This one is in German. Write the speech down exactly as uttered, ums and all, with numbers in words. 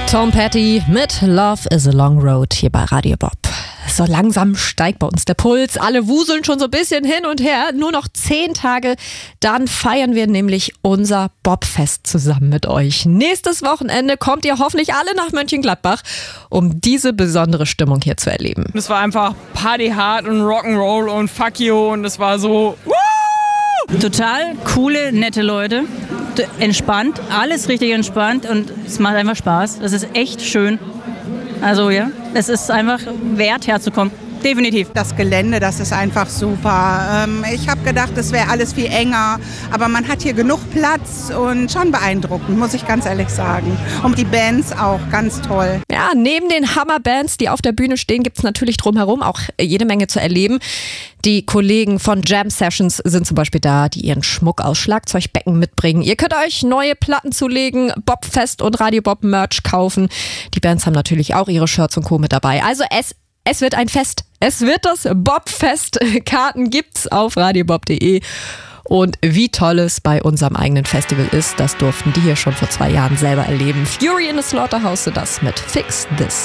Tom Petty mit Love is a Long Road hier bei Radio Bob. So langsam steigt bei uns der Puls. Alle wuseln schon so ein bisschen hin und her. Nur noch zehn Tage, dann feiern wir nämlich unser Bobfest zusammen mit euch. Nächstes Wochenende kommt ihr hoffentlich alle nach Mönchengladbach, um diese besondere Stimmung hier zu erleben. Es war einfach partyhard und Rock'n'Roll und Fuck you und es war so... Woo! Total coole, nette Leute. Entspannt, alles richtig entspannt und es macht einfach Spaß. Das ist echt schön. Also ja, es ist einfach wert herzukommen. Definitiv. Das Gelände, das ist einfach super. Ähm, ich habe gedacht, es wäre alles viel enger, aber man hat hier genug Platz und schon beeindruckend, muss ich ganz ehrlich sagen. Und die Bands auch, ganz toll. Ja, neben den Hammerbands, die auf der Bühne stehen, gibt es natürlich drumherum auch jede Menge zu erleben. Die Kollegen von Jam Sessions sind zum Beispiel da, die ihren Schmuck aus Schlagzeugbecken mitbringen. Ihr könnt euch neue Platten zulegen, Bobfest und Radio Bob Merch kaufen. Die Bands haben natürlich auch ihre Shirts und Co. mit dabei. Also es Es wird ein Fest. Es wird das Bobfest. Karten gibt's auf radiobob punkt de. Und wie toll es bei unserem eigenen Festival ist, das durften die hier schon vor zwei Jahren selber erleben. Fury in the Slaughterhouse, das mit Fix This.